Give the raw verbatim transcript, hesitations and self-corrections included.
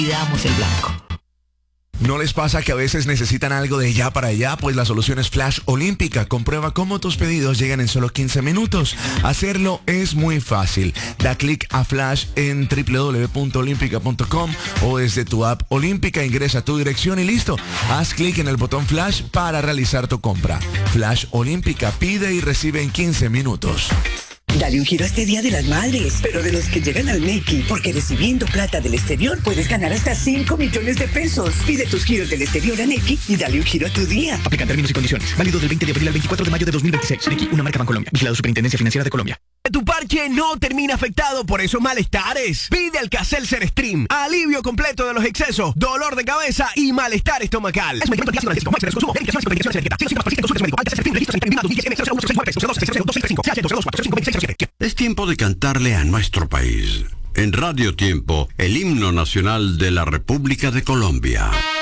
y damos el blanco. ¿No les pasa que a veces necesitan algo de ya para allá? Pues la solución es Flash Olímpica. Comprueba cómo tus pedidos llegan en solo quince minutos. Hacerlo es muy fácil. Da clic a Flash en doble u doble u doble u punto olímpica punto com o desde tu app Olímpica ingresa tu dirección y listo. Haz clic en el botón Flash para realizar tu compra. Flash Olímpica, pide y recibe en quince minutos. Dale un giro a este Día de las Madres, pero de los que llegan al Nequi, porque recibiendo plata del exterior puedes ganar hasta cinco millones de pesos. Pide tus giros del exterior a Nequi y dale un giro a tu día. Aplican términos y condiciones. Válido del veinte de abril al veinticuatro de mayo de dos mil veintiséis. Nequi, una marca Bancolombia. Vigilado Superintendencia Financiera de Colombia. Tu parche no termina afectado por esos malestares. Pide Alka-Seltzer Stream. Alivio completo de los excesos, dolor de cabeza y malestar estomacal. Es medicamento antiácido analgésico. Máximo de consumo. Es tiempo de cantarle a nuestro país. En Radio Tiempo, el himno nacional de la República de Colombia.